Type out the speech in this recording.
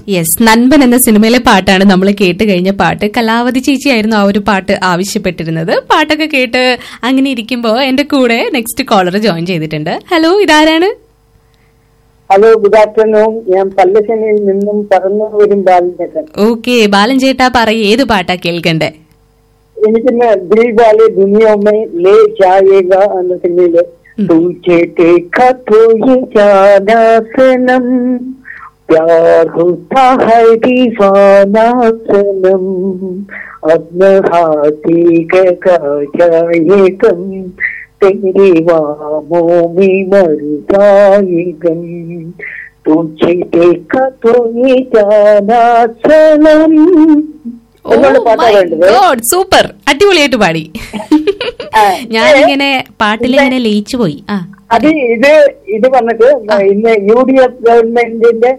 Yes, Nanban എന്ന സിനിമയിലെ പാട്ടാണ് നമ്മൾ കേട്ട് കഴിഞ്ഞ പാട്ട്. കലാവതി ചേച്ചിയായിരുന്നു ആ ഒരു പാട്ട് ആവശ്യപ്പെട്ടിരുന്നത്. പാട്ടൊക്കെ കേട്ട് അങ്ങനെ ഇരിക്കുമ്പോ എന്റെ കൂടെ നെക്സ്റ്റ് കോളർ ജോയിൻ ചെയ്തിട്ടുണ്ട്. ഹലോ, ഇതാരാണ്? Hello, good afternoon. ഞാൻ പല്ലശ്ശേരിയിൽ നിന്നും പറന്നു വരും ബാലൻ ചേട്ടൻ. ഓക്കെ, ബാലൻ ചേട്ടാ പറയ്, ഏത് പാട്ടാ കേൾക്കണ്ടേ? എനിക്കിന്ന് ദിൽ വാലെ ദുനിയാമേ ലേ ജായേഗ എന്ന സിനിമയില് तुझे देखा तो ये जाना सनम प्यार होता है दीवाना सनम अब न हाथी का जाए गम तेरे वामों में मर जाए गम तुझे देखा तो ये जाना सनम. സൂപ്പർ, അടിപൊളിയായിട്ട് പാടി. ഞാനിങ്ങനെ പാട്ടിലിങ്ങനെ ലയിച്ചു പോയി. അത് ഇത് വന്നിട്ട് ഇന്ന് UDF ഗവൺമെന്റിന്റെ